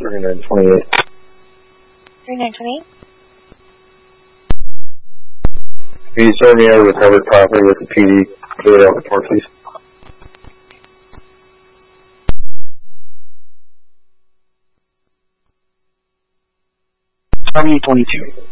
3928. 3928? Can you send me a recovered copy with the PD cleared out report, please? 2822.